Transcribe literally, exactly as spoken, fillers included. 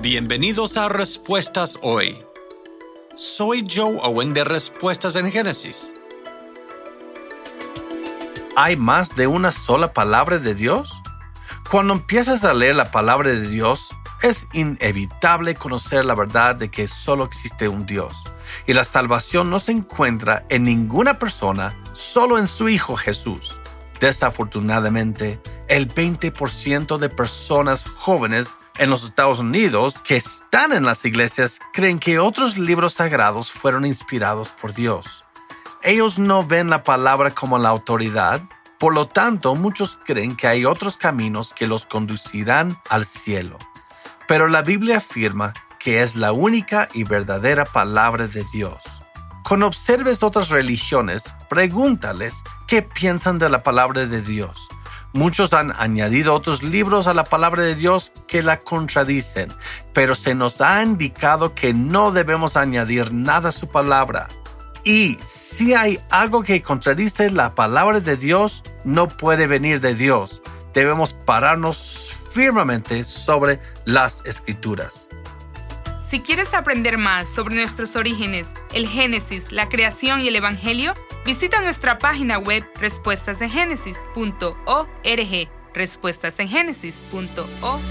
Bienvenidos a Respuestas Hoy. Soy Joe Owen de Respuestas en Génesis. ¿Hay más de una sola palabra de Dios? Cuando empiezas a leer la palabra de Dios, es inevitable conocer la verdad de que solo existe un Dios, y la salvación no se encuentra en ninguna persona, solo en su Hijo Jesús. Desafortunadamente, el veinte por ciento de personas jóvenes en los Estados Unidos que están en las iglesias creen que otros libros sagrados fueron inspirados por Dios. Ellos no ven la palabra como la autoridad, por lo tanto, muchos creen que hay otros caminos que los conducirán al cielo. Pero la Biblia afirma que es la única y verdadera palabra de Dios. Cuando observes otras religiones, pregúntales qué piensan de la palabra de Dios. Muchos han añadido otros libros a la palabra de Dios que la contradicen, pero se nos ha indicado que no debemos añadir nada a su palabra. Y si hay algo que contradice la palabra de Dios, no puede venir de Dios. Debemos pararnos firmemente sobre las Escrituras. Si quieres aprender más sobre nuestros orígenes, el Génesis, la creación y el Evangelio, visita nuestra página web respuestas en génesis punto org, respuestas en génesis punto org.